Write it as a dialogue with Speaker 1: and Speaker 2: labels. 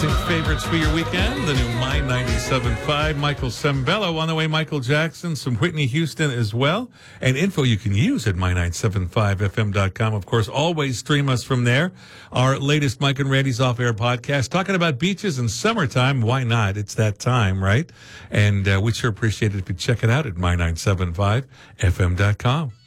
Speaker 1: Dancing favorites for your weekend. The new My 97.5. Michael Sembello on the way. Michael Jackson. Some Whitney Houston as well. And info you can use at my975fm.com. Of course, always stream us from there. Our latest Mike and Randy's Off-Air podcast talking about beaches and summertime. Why not? It's that time, right? And we'd sure appreciate it if you check it out at my975fm.com.